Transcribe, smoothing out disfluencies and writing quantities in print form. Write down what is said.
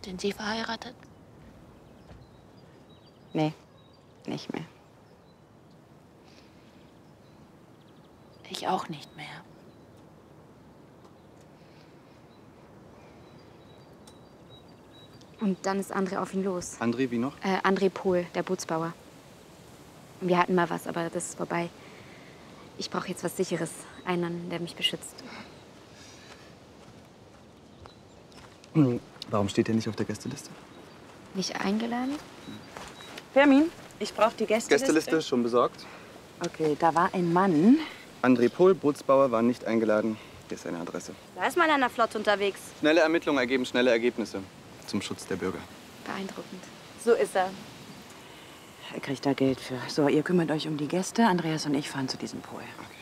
Sind Sie verheiratet? Nee, nicht mehr. Ich auch nicht mehr. Und dann ist André auf ihn los. André, wie noch? André Pohl, der Bootsbauer. Wir hatten mal was, aber das ist vorbei. Ich brauche jetzt was Sicheres. Einen, der mich beschützt. Warum steht er nicht auf der Gästeliste? Nicht eingeladen? Fermin, ich brauche die Gästeliste. Gästeliste schon besorgt. Okay, da war ein Mann. André Pohl, Bootsbauer, war nicht eingeladen. Hier ist seine Adresse. Da ist mal einer flott unterwegs. Schnelle Ermittlungen ergeben schnelle Ergebnisse. Zum Schutz der Bürger. Beeindruckend. So ist er. Er kriegt da Geld für. So, ihr kümmert euch um die Gäste. Andreas und ich fahren zu diesem Pohl. Okay.